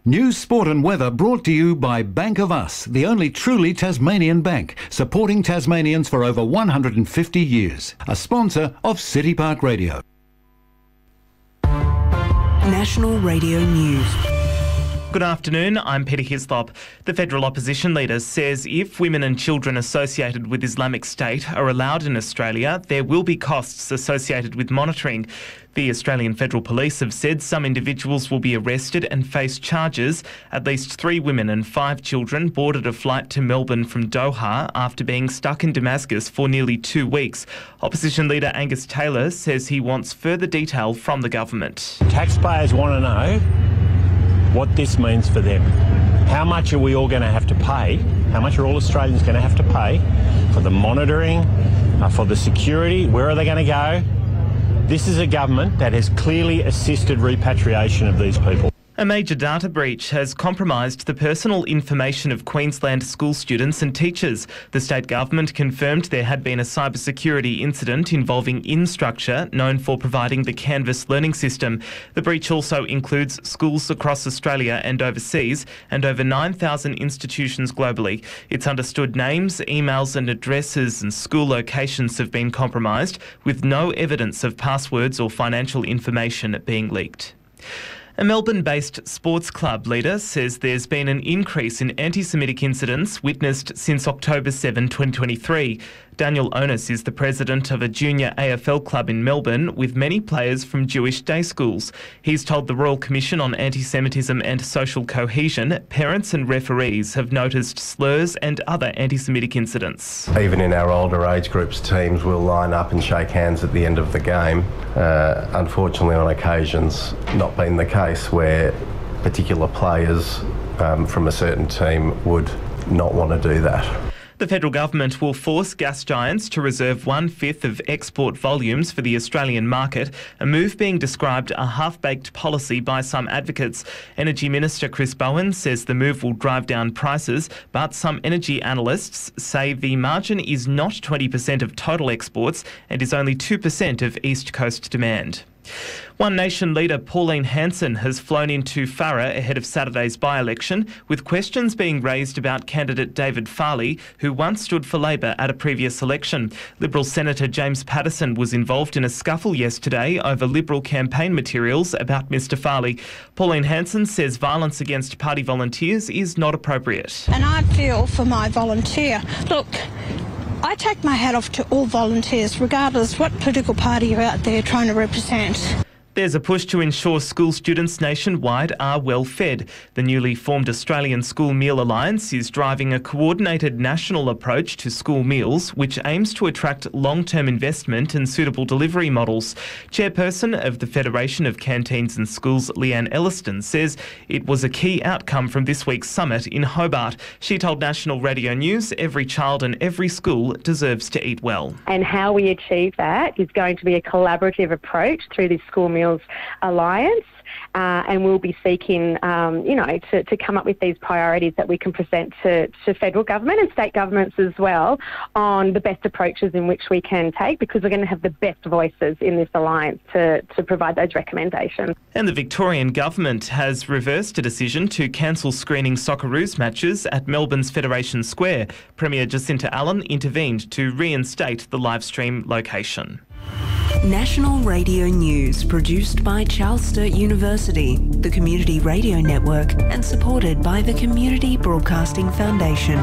News, sport and weather brought to you by Bank of Us, the only truly Tasmanian bank, supporting Tasmanians for over 150 years. A sponsor of City Park Radio. National Radio News. Good afternoon, I'm Peter Hislop. The federal opposition leader says if women and children associated with Islamic State are allowed in Australia, there will be costs associated with monitoring. The Australian Federal Police have said some individuals will be arrested and face charges. At least 3 women and 5 children boarded a flight to Melbourne from Doha after being stuck in Damascus for nearly 2 weeks. Opposition leader Angus Taylor says he wants further detail from the government. Taxpayers want to know what this means for them. How much are we all going to have to pay? How much are all Australians going to have to pay for the monitoring, for the security? Where are they going to go? This is a government that has clearly assisted repatriation of these people. A major data breach has compromised the personal information of Queensland school students and teachers. The state government confirmed there had been a cybersecurity incident involving Instructure, known for providing the Canvas learning system. The breach also includes schools across Australia and overseas, and over 9,000 institutions globally. It's understood names, emails and addresses and school locations have been compromised, with no evidence of passwords or financial information being leaked. A Melbourne-based sports club leader says there's been an increase in anti-Semitic incidents witnessed since October 7, 2023. Daniel Onus is the president of a junior AFL club in Melbourne with many players from Jewish day schools. He's told the Royal Commission on Anti-Semitism and Social Cohesion parents and referees have noticed slurs and other anti-Semitic incidents. Even in our older age groups, teams will line up and shake hands at the end of the game. Unfortunately, on occasions, not been the case where particular players from a certain team would not want to do that. The federal government will force gas giants to reserve 1/5 of export volumes for the Australian market, a move being described a half-baked policy by some advocates. Energy Minister Chris Bowen says the move will drive down prices, but some energy analysts say the margin is not 20% of total exports and is only 2% of East Coast demand. One Nation leader Pauline Hanson has flown into Farrer ahead of Saturday's by-election, with questions being raised about candidate David Farley, who once stood for Labor at a previous election. Liberal Senator James Paterson was involved in a scuffle yesterday over Liberal campaign materials about Mr Farley. Pauline Hanson says violence against party volunteers is not appropriate. And I feel for my volunteer. Look, I take my hat off to all volunteers, regardless what political party you're out there trying to represent. There's a push to ensure school students nationwide are well fed. The newly formed Australian School Meal Alliance is driving a coordinated national approach to school meals, which aims to attract long-term investment and suitable delivery models. Chairperson of the Federation of Canteens and Schools, Leanne Elliston, says it was a key outcome from this week's summit in Hobart. She told National Radio News every child and every school deserves to eat well. And how we achieve that is going to be a collaborative approach through this School Meals Alliance, and we'll be seeking, to come up with these priorities that we can present to federal government and state governments as well on the best approaches in which we can take, because we're going to have the best voices in this alliance to provide those recommendations. And the Victorian government has reversed a decision to cancel screening Socceroos matches at Melbourne's Federation Square. Premier Jacinta Allen intervened to reinstate the live stream location. National Radio News, produced by Charles Sturt University, the Community Radio Network, and supported by the Community Broadcasting Foundation.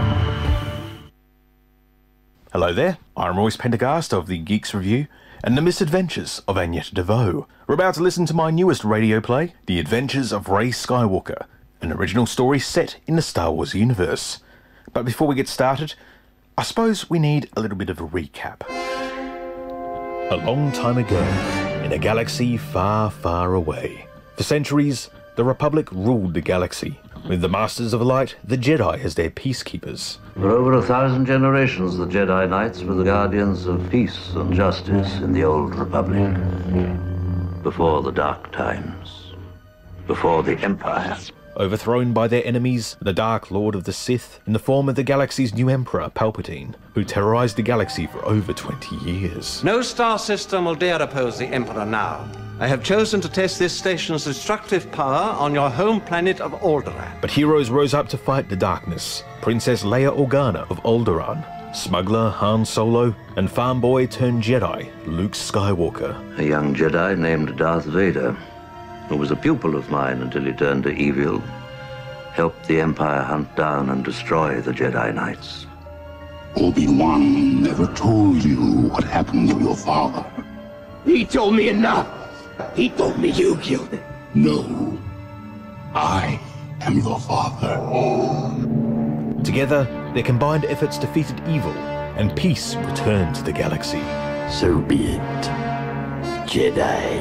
Hello there, I'm Royce Pendergast of the Geeks Review and the Misadventures of Agneta DeVoe. We're about to listen to my newest radio play, The Adventures of Rey Skywalker, an original story set in the Star Wars universe. But before we get started, I suppose we need a little bit of a recap. A long time ago, in a galaxy far, far away. For centuries, the Republic ruled the galaxy, with the Masters of Light, the Jedi, as their peacekeepers. For over 1,000 generations, the Jedi Knights were the guardians of peace and justice in the Old Republic. Before the Dark Times. Before the Empire. Overthrown by their enemies, the Dark Lord of the Sith, in the form of the galaxy's new Emperor, Palpatine, who terrorized the galaxy for over 20 years. No star system will dare oppose the Emperor now. I have chosen to test this station's destructive power on your home planet of Alderaan. But heroes rose up to fight the darkness. Princess Leia Organa of Alderaan, smuggler Han Solo, and farm boy turned Jedi Luke Skywalker. A young Jedi named Darth Vader, who was a pupil of mine until he turned to evil, helped the Empire hunt down and destroy the Jedi Knights. Obi-Wan never told you what happened to your father. He told me enough. He told me you killed him. No. I am your father. Together, their combined efforts defeated evil, and peace returned to the galaxy. So be it, Jedi.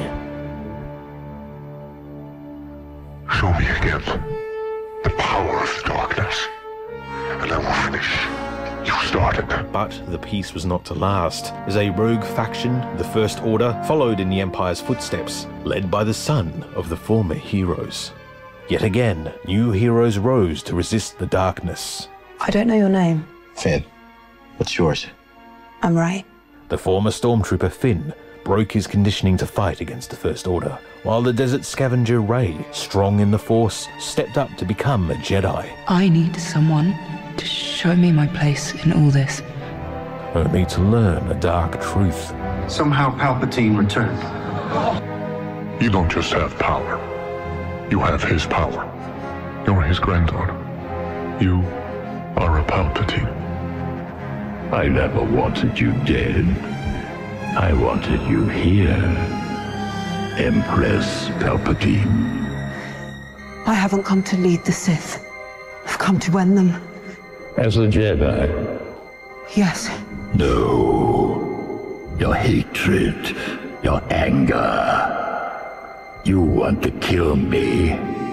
Show me again the power of darkness, and I will finish. You started. But the peace was not to last, as a rogue faction, the First Order, followed in the Empire's footsteps, led by the son of the former heroes. Yet again, new heroes rose to resist the darkness. I don't know your name. Finn. What's yours? I'm Rey. The former stormtrooper Finn broke his conditioning to fight against the First Order, while the desert scavenger Rey, strong in the Force, stepped up to become a Jedi. I need someone to show me my place in all this. Only to learn a dark truth. Somehow Palpatine returned. You don't just have power. You have his power. You're his granddaughter. You are a Palpatine. I never wanted you dead. I wanted you here, Empress Palpatine. I haven't come to lead the Sith. I've come to end them. As a Jedi? Yes. No. Your hatred, your anger. You want to kill me.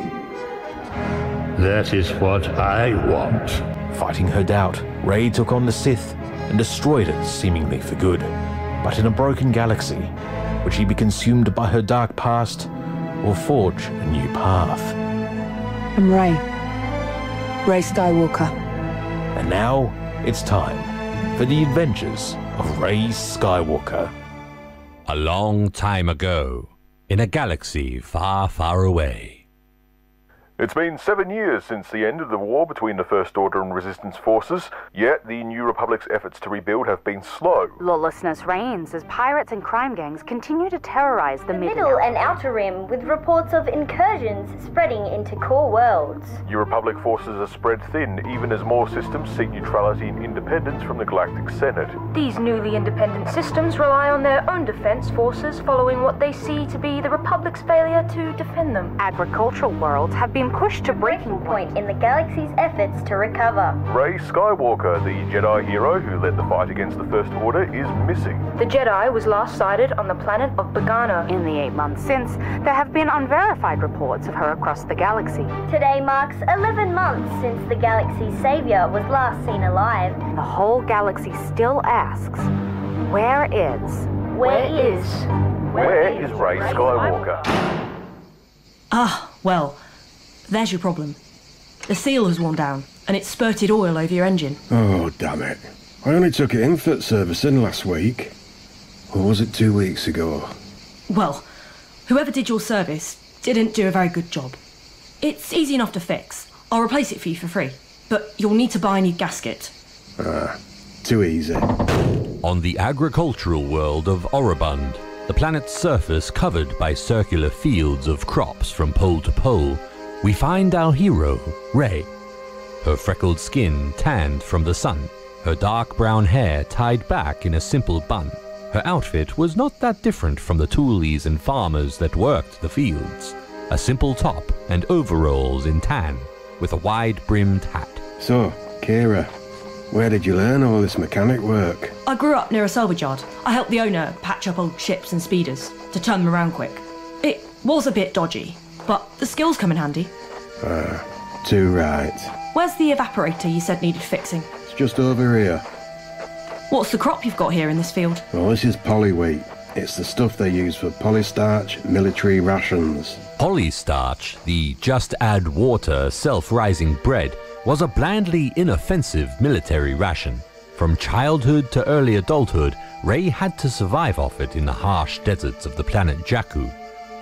That is what I want. Fighting her doubt, Rey took on the Sith and destroyed it seemingly for good. But in a broken galaxy, would she be consumed by her dark past or forge a new path? I'm Rey. Rey Skywalker. And now, it's time for the adventures of Rey Skywalker. A long time ago, in a galaxy far, far away. It's been 7 years since the end of the war between the First Order and Resistance forces, yet the New Republic's efforts to rebuild have been slow. Lawlessness reigns as pirates and crime gangs continue to terrorize the Middle and Outer Rim, with reports of incursions spreading into core worlds. New Republic forces are spread thin, even as more systems seek neutrality and independence from the Galactic Senate. These newly independent systems rely on their own defense forces following what they see to be the Republic's failure to defend them. Agricultural worlds have been pushed to breaking point in the galaxy's efforts to recover. Rey Skywalker, the Jedi hero who led the fight against the First Order, is missing. The Jedi was last sighted on the planet of Bogano. In the 8 months since, there have been unverified reports of her across the galaxy. Today marks 11 months since the galaxy's savior was last seen alive. The whole galaxy still asks, where is Rey Skywalker? Ah, well, there's your problem. The seal has worn down, and it's spurted oil over your engine. Oh, damn it. I only took it in for servicing last week. Or was it 2 weeks ago? Well, whoever did your service didn't do a very good job. It's easy enough to fix. I'll replace it for you for free. But you'll need to buy a new gasket. Too easy. On the agricultural world of Orobund, the planet's surface covered by circular fields of crops from pole to pole, we find our hero, Rey. Her freckled skin tanned from the sun, her dark brown hair tied back in a simple bun. Her outfit was not that different from the toolies and farmers that worked the fields. A simple top and overalls in tan, with a wide-brimmed hat. So, Kira, where did you learn all this mechanic work? I grew up near a salvage yard. I helped the owner patch up old ships and speeders to turn them around quick. It was a bit dodgy, but the skills come in handy. Too right. Where's the evaporator you said needed fixing? It's just over here. What's the crop you've got here in this field? Well, this is polywheat. It's the stuff they use for polystarch military rations. Polystarch, the just add water self-rising bread, was a blandly inoffensive military ration. From childhood to early adulthood, Rey had to survive off it in the harsh deserts of the planet Jakku.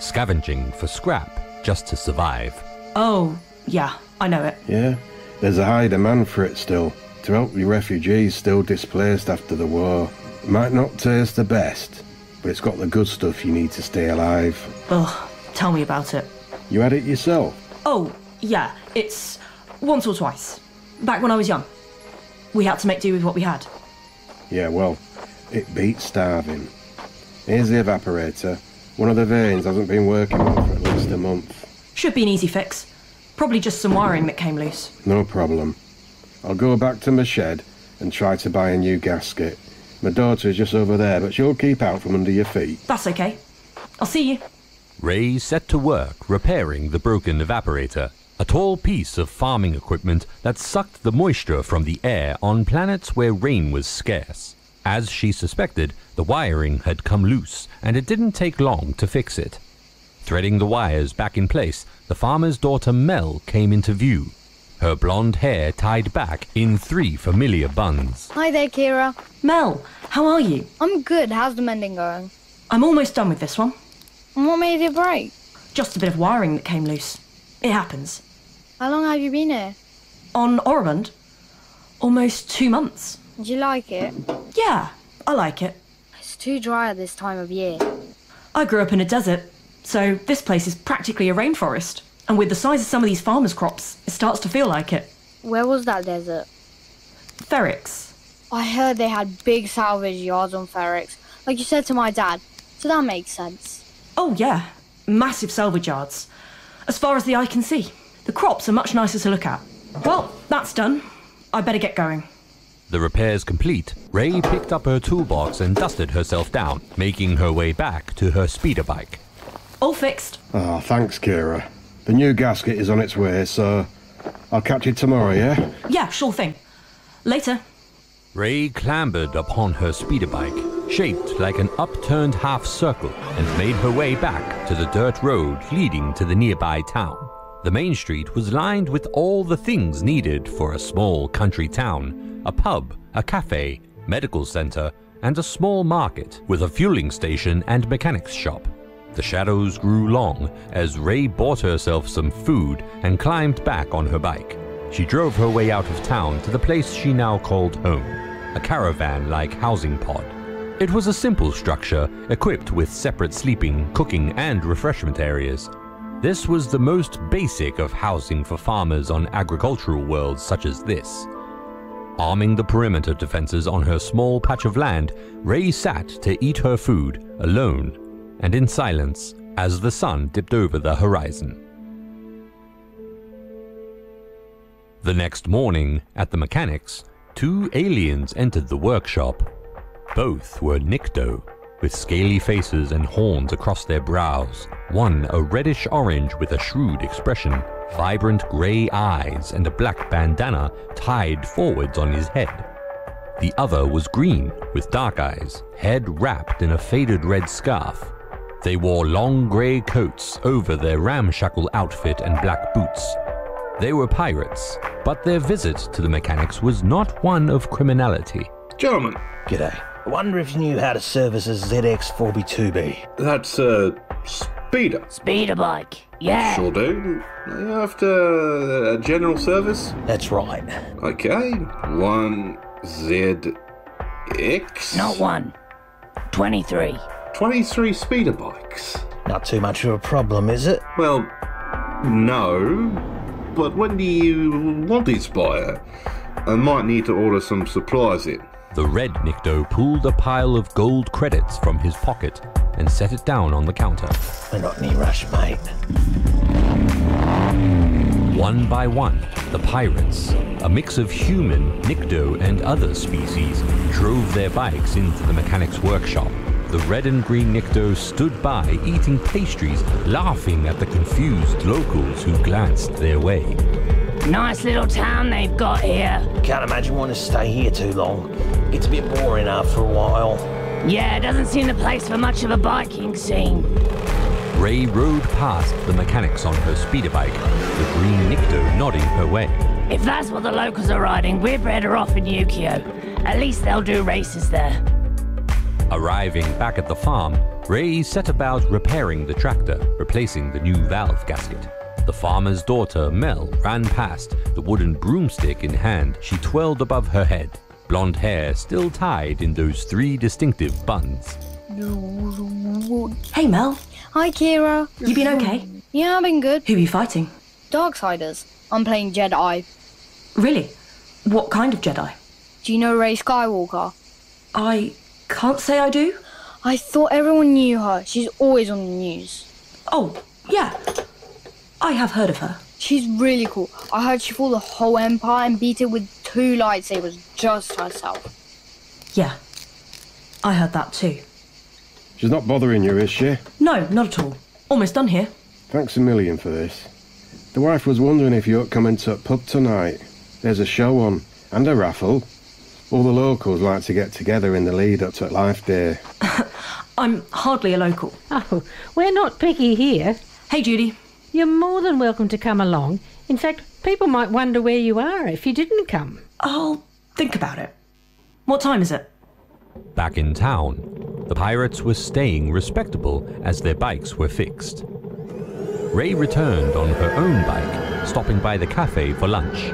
scavenging for scrap just to survive. Oh, yeah, I know it. Yeah, there's a high demand for it still, to help the refugees still displaced after the war. It might not taste the best, but it's got the good stuff you need to stay alive. Ugh, tell me about it. You had it yourself? Oh, yeah, it's once or twice. Back when I was young. We had to make do with what we had. Yeah, well, it beats starving. Here's the evaporator. One of the vanes hasn't been working well for at least a month. Should be an easy fix. Probably just some wiring that came loose. No problem. I'll go back to my shed and try to buy a new gasket. My daughter's just over there, but she'll keep out from under your feet. That's okay. I'll see you. Ray set to work repairing the broken evaporator, a tall piece of farming equipment that sucked the moisture from the air on planets where rain was scarce. As she suspected, the wiring had come loose, and it didn't take long to fix it. Threading the wires back in place, the farmer's daughter Mel came into view, her blonde hair tied back in 3 familiar buns. Hi there, Kira. Mel, how are you? I'm good. How's the mending going? I'm almost done with this one. And what made it break? Just a bit of wiring that came loose. It happens. How long have you been here? On Orobund? Almost 2 months. Do you like it? Yeah, I like it. It's too dry at this time of year. I grew up in a desert, so this place is practically a rainforest. And with the size of some of these farmers' crops, it starts to feel like it. Where was that desert? Ferrix. I heard they had big salvage yards on Ferrix, like you said to my dad. So that makes sense. Oh yeah, massive salvage yards. As far as the eye can see. The crops are much nicer to look at. Well, that's done. I better get going. The repairs complete, Ray picked up her toolbox and dusted herself down, making her way back to her speeder bike. All fixed. Ah, thanks, Kira. The new gasket is on its way, so I'll catch you tomorrow, yeah? Yeah, sure thing. Later. Ray clambered upon her speeder bike, shaped like an upturned half circle, and made her way back to the dirt road leading to the nearby town. The main street was lined with all the things needed for a small country town: a pub, a cafe, medical center, and a small market with a fueling station and mechanics shop. The shadows grew long as Ray bought herself some food and climbed back on her bike. She drove her way out of town to the place she now called home, a caravan-like housing pod. It was a simple structure equipped with separate sleeping, cooking, and refreshment areas. This was the most basic of housing for farmers on agricultural worlds such as this. Arming the perimeter defenses on her small patch of land, Ray sat to eat her food alone and in silence as the sun dipped over the horizon. The next morning, at the mechanics, 2 aliens entered the workshop. Both were Nikto, with scaly faces and horns across their brows, one a reddish-orange with a shrewd expression, vibrant grey eyes, and a black bandana tied forwards on his head. The other was green, with dark eyes, head wrapped in a faded red scarf. They wore long grey coats over their ramshackle outfit and black boots. They were pirates, but their visit to the mechanics was not one of criminality. Gentlemen. G'day. I wonder if you knew how to service a ZX4B2B. That's a speeder. Speeder bike, yeah. Sure do. After a general service? That's right. Okay, 1 ZX? Not 1. 23. 23 speeder bikes? Not too much of a problem, is it? Well, no. But when do you want this buyer? I might need to order some supplies in. The red Nikto pulled a pile of gold credits from his pocket and set it down on the counter. We're not in any rush, mate. One by one, the pirates, a mix of human, Nikto, and other species, drove their bikes into the mechanic's workshop. The red and green Nikto stood by, eating pastries, laughing at the confused locals who glanced their way. Nice little town they've got here. Can't imagine wanting to stay here too long. Gets a bit boring after a while. Yeah, doesn't seem the place for much of a biking scene. Ray rode past the mechanics on her speeder bike, the green Nikto nodding her way. If that's what the locals are riding, we're better off in Yukio. At least they'll do races there. Arriving back at the farm, Ray set about repairing the tractor, replacing the new valve gasket. The farmer's daughter, Mel, ran past, the wooden broomstick in hand she twirled above her head, blonde hair still tied in those 3 distinctive buns. Hey, Mel. Hi, Kira. You been okay? Yeah, I've been good. Who are you fighting? Darksiders. I'm playing Jedi. Really? What kind of Jedi? Do you know Rey Skywalker? I can't say I do. I thought everyone knew her. She's always on the news. Oh, yeah. I have heard of her. She's really cool. I heard she fought the whole Empire and beat it with 2 lightsabers just herself. Yeah. I heard that too. She's not bothering you, is she? No, not at all. Almost done here. Thanks a million for this. The wife was wondering if you're coming to a pub tonight. There's a show on, and a raffle. All the locals like to get together in the lead up to Life Day. I'm hardly a local. Oh, we're not picky here. Hey, Judy. You're more than welcome to come along. In fact, people might wonder where you are if you didn't come. I'll think about it. What time is it? Back in town, the pirates were staying respectable as their bikes were fixed. Ray returned on her own bike, stopping by the cafe for lunch.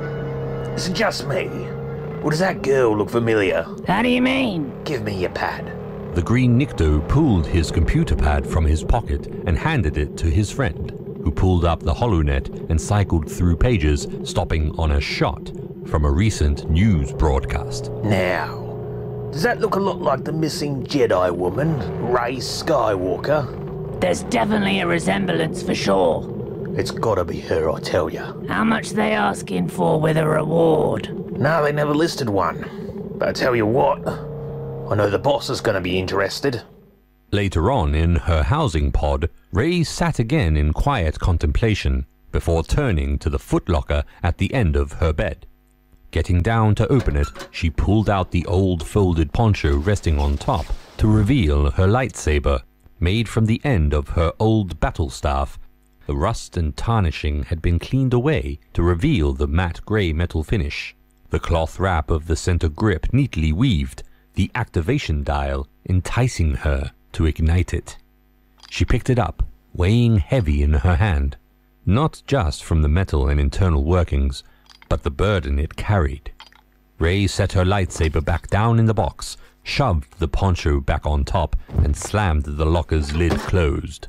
Is it just me? Or does that girl look familiar? How do you mean? Give me your pad. The green Nikto pulled his computer pad from his pocket and handed it to his friend, who pulled up the HoloNet and cycled through pages, stopping on a shot from a recent news broadcast. Now, does that look a lot like the missing Jedi woman, Rey Skywalker? There's definitely a resemblance for sure. It's gotta be her, I tell ya. How much they asking for with a reward? No, they never listed one. But I tell you what, I know the boss is gonna be interested. Later on in her housing pod, Ray sat again in quiet contemplation before turning to the footlocker at the end of her bed. Getting down to open it, she pulled out the old folded poncho resting on top to reveal her lightsaber, made from the end of her old battle staff. The rust and tarnishing had been cleaned away to reveal the matte grey metal finish. The cloth wrap of the center grip neatly weaved, the activation dial enticing her to ignite it. She picked it up, weighing heavy in her hand, not just from the metal and internal workings, but the burden it carried. Ray set her lightsaber back down in the box, shoved the poncho back on top, and slammed the locker's lid closed.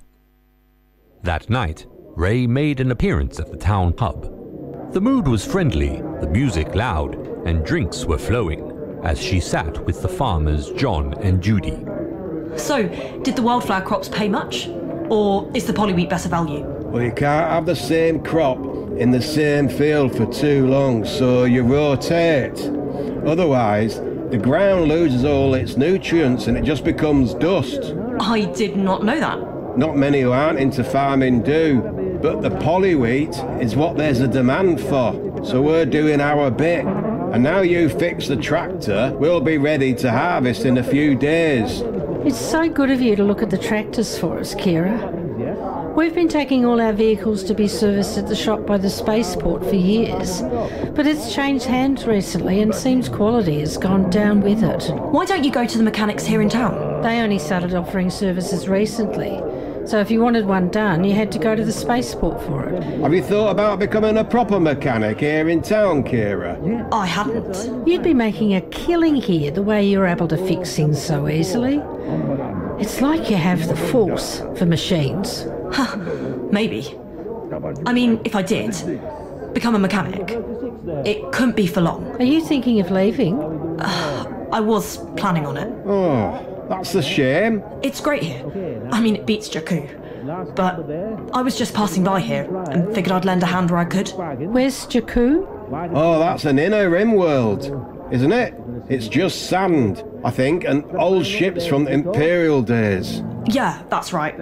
That night, Ray made an appearance at the town pub. The mood was friendly, the music loud, and drinks were flowing as she sat with the farmers John and Judy. So, did the wildflower crops pay much? Or is the polywheat better value? Well, you can't have the same crop in the same field for too long, so you rotate. Otherwise, the ground loses all its nutrients and it just becomes dust. I did not know that. Not many who aren't into farming do, but the polywheat is what there's a demand for, so we're doing our bit. And now you fix the tractor, we'll be ready to harvest in a few days. It's so good of you to look at the tractors for us, Kira. We've been taking all our vehicles to be serviced at the shop by the spaceport for years, but it's changed hands recently and seems quality has gone down with it. Why don't you go to the mechanics here in town? They only started offering services recently, so if you wanted one done, you had to go to the spaceport for it. Have you thought about becoming a proper mechanic here in town, Kira? I hadn't. You'd be making a killing here the way you're able to fix things so easily. It's like you have the force for machines. Maybe. I mean, if I did become a mechanic, it couldn't be for long. Are you thinking of leaving? I was planning on it. Oh, that's a shame. It's great here. I mean, it beats Jakku. But I was just passing by here and figured I'd lend a hand where I could. Where's Jakku? Oh, that's an inner rim world, isn't it? It's just sand, I think, and old ships from the Imperial days. Yeah, that's right.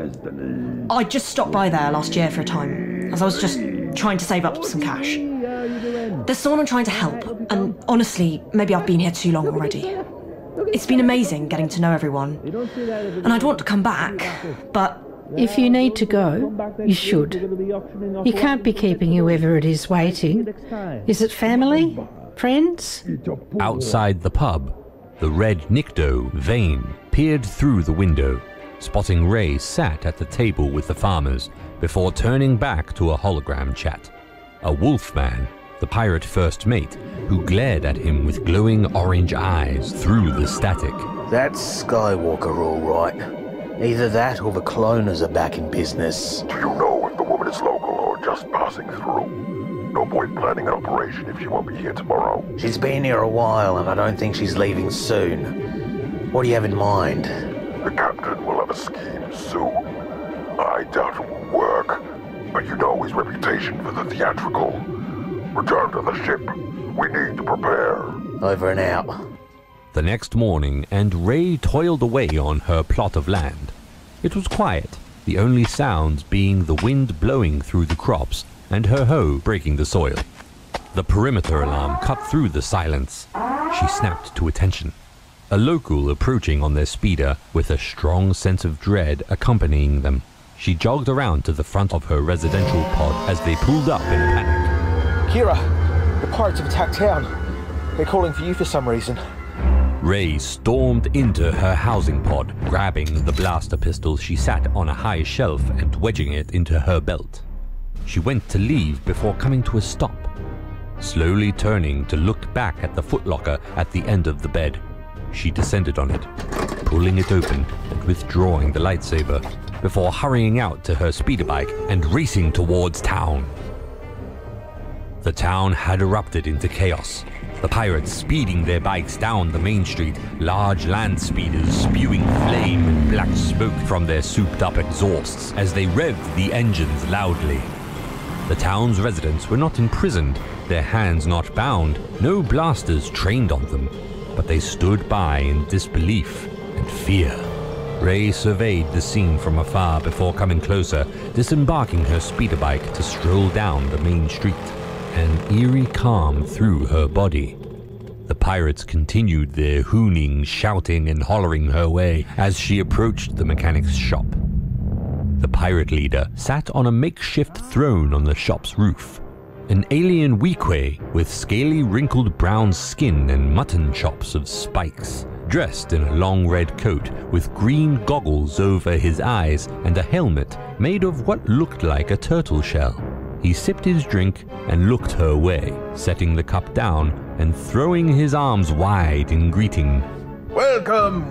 I just stopped by there last year for a time, as I was just trying to save up some cash. There's someone I'm trying to help, and honestly, maybe I've been here too long already. It's been amazing getting to know everyone, and I'd want to come back, but... If you need to go, you should. You can't be keeping whoever it is waiting. Is it family? Friends? Outside the pub, the red Nikto, Vane, peered through the window. spotting Rey sat at the table with the farmers before turning back to a hologram chat. A wolfman, the pirate first mate, who glared at him with glowing orange eyes through the static. That's Skywalker, all right. Either that or the cloners are back in business. Do you know if the woman is local or just passing through? No point planning an operation if she won't be here tomorrow. She's been here a while and I don't think she's leaving soon. What do you have in mind? The captain will have a scheme soon. I doubt it will work, but you know his reputation for the theatrical. Return to the ship. We need to prepare. Over and out. The next morning, and Rey toiled away on her plot of land. It was quiet, the only sounds being the wind blowing through the crops and her hoe breaking the soil. The perimeter alarm cut through the silence. She snapped to attention. A local approaching on their speeder with a strong sense of dread accompanying them. She jogged around to the front of her residential pod as they pulled up in a panic. Kira, the pirates have attacked town. They're calling for you for some reason. Rey stormed into her housing pod, grabbing the blaster pistol she sat on a high shelf and wedging it into her belt. She went to leave before coming to a stop, slowly turning to look back at the footlocker at the end of the bed. She descended on it, pulling it open and withdrawing the lightsaber, before hurrying out to her speeder bike and racing towards town. The town had erupted into chaos. The pirates speeding their bikes down the main street, large land speeders spewing flame and black smoke from their souped-up exhausts as they revved the engines loudly. The town's residents were not imprisoned, their hands not bound, no blasters trained on them, but they stood by in disbelief and fear. Rey surveyed the scene from afar before coming closer, disembarking her speeder bike to stroll down the main street. An eerie calm through her body. The pirates continued their hooning, shouting and hollering her way as she approached the mechanic's shop. The pirate leader sat on a makeshift throne on the shop's roof. An alien Weequay with scaly wrinkled brown skin and mutton chops of spikes, dressed in a long red coat with green goggles over his eyes and a helmet made of what looked like a turtle shell. He sipped his drink and looked her way, setting the cup down and throwing his arms wide in greeting. Welcome,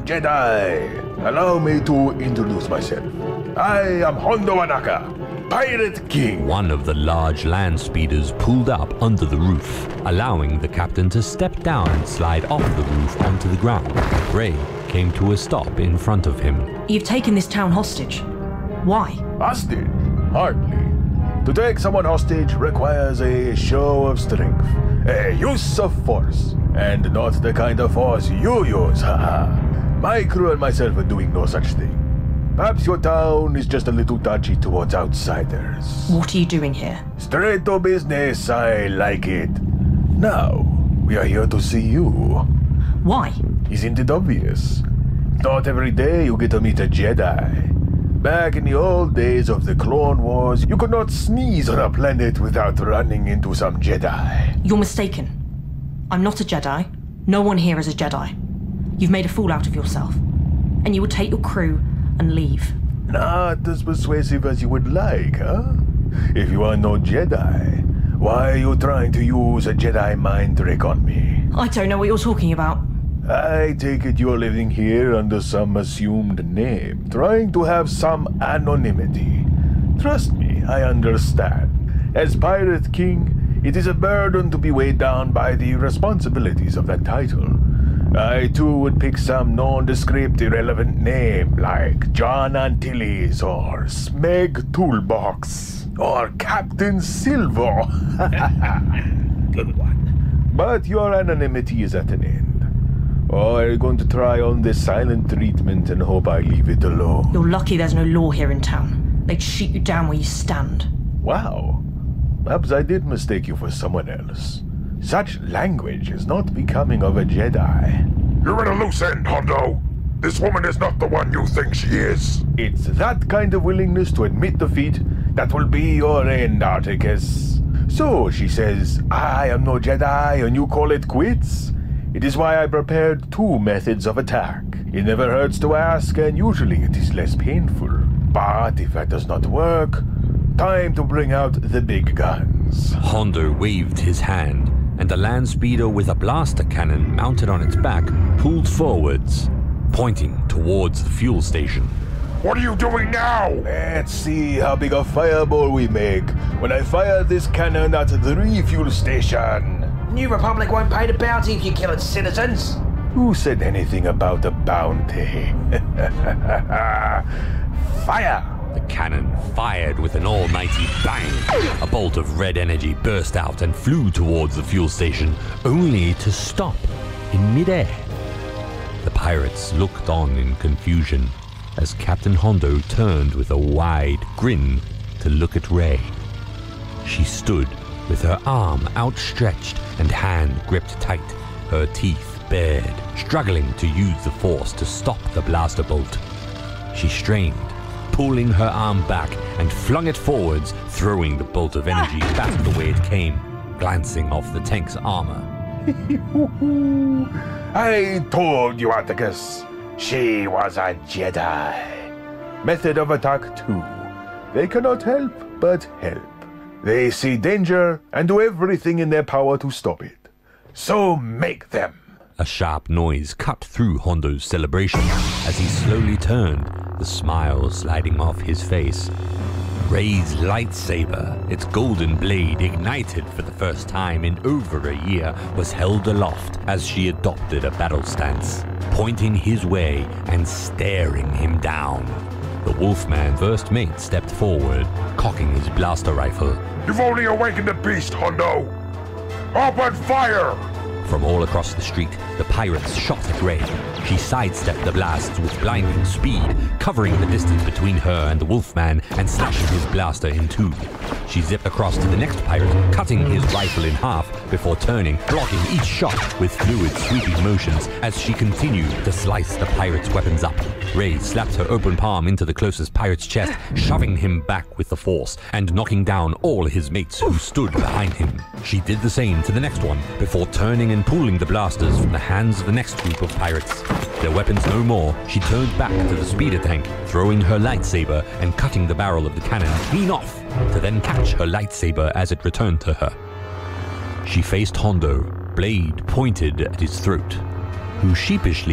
Jedi! Allow me to introduce myself. I am Hondo Anaka, Pirate King. One of the large land speeders pulled up under the roof, allowing the captain to step down and slide off the roof onto the ground. Rey came to a stop in front of him. You've taken this town hostage. Why? Hostage? Hardly. To take someone hostage requires a show of strength, a use of force, and not the kind of force you use, haha. My crew and myself are doing no such thing. Perhaps your town is just a little touchy towards outsiders. What are you doing here? Straight to business, I like it. Now, we are here to see you. Why? Isn't it obvious? Not every day you get to meet a Jedi. Back in the old days of the Clone Wars, you could not sneeze on a planet without running into some Jedi. You're mistaken. I'm not a Jedi. No one here is a Jedi. You've made a fool out of yourself. And you will take your crew and leave. Not as persuasive as you would like, huh? If you are no Jedi, why are you trying to use a Jedi mind trick on me? I don't know what you're talking about. I take it you're living here under some assumed name, trying to have some anonymity. Trust me, I understand. As Pirate King, it is a burden to be weighed down by the responsibilities of that title. I too would pick some nondescript irrelevant name like John Antilles or Smeg Toolbox or Captain Silver. Good one. But your anonymity is at an end. Or are you going to try on this silent treatment and hope I leave it alone? You're lucky there's no law here in town. They'd shoot you down where you stand. Wow. Perhaps I did mistake you for someone else. Such language is not becoming of a Jedi. You're at a loose end, Hondo. This woman is not the one you think she is. It's that kind of willingness to admit defeat that will be your end, Articus. So, she says, I am no Jedi and you call it quits? It is why I prepared 2 methods of attack. It never hurts to ask, and usually it is less painful. But if that does not work, time to bring out the big guns. Hondo waved his hand, and the land speeder with a blaster cannon mounted on its back pulled forwards, pointing towards the fuel station. What are you doing now? Let's see how big a fireball we make when I fire this cannon at the refuel station. New Republic won't pay the bounty if you kill its citizens. Who said anything about a bounty? Fire! The cannon fired with an almighty bang. A bolt of red energy burst out and flew towards the fuel station, only to stop in midair. The pirates looked on in confusion as Captain Hondo turned with a wide grin to look at Rey. She stood with her arm outstretched and hand gripped tight, her teeth bared, struggling to use the force to stop the blaster bolt. She strained, pulling her arm back and flung it forwards, throwing the bolt of energy back the way it came, glancing off the tank's armor. I told you, Atticus. She was a Jedi. Method of attack 2. They cannot help but help. They see danger and do everything in their power to stop it. So make them. A sharp noise cut through Hondo's celebration as he slowly turned, the smile sliding off his face. Rey's lightsaber, its golden blade ignited for the first time in over a year, was held aloft as she adopted a battle stance, pointing his way and staring him down. The Wolfman first mate stepped forward, cocking his blaster rifle. You've only awakened the beast, Hondo! Open fire! From all across the street, the pirates shot at Rey. She sidestepped the blasts with blinding speed, covering the distance between her and the Wolfman and slashing his blaster in two. She zipped across to the next pirate, cutting his rifle in half before turning, blocking each shot with fluid sweeping motions as she continued to slice the pirate's weapons up. Rey slapped her open palm into the closest pirate's chest, shoving him back with the force and knocking down all his mates who stood behind him. She did the same to the next one before turning and pulling the blasters from the hands of the next group of pirates. Their weapons no more, she turned back to the speeder tank, throwing her lightsaber and cutting the barrel of the cannon clean off, to then catch her lightsaber as it returned to her. She faced Hondo, blade pointed at his throat, who sheepishly